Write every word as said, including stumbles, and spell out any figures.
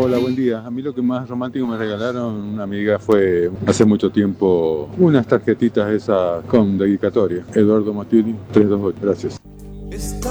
Hola, buen día. A mí lo que más romántico me regalaron una amiga fue hace mucho tiempo unas tarjetitas esas con dedicatoria. Eduardo Matiuni, trescientos veintiocho. Gracias.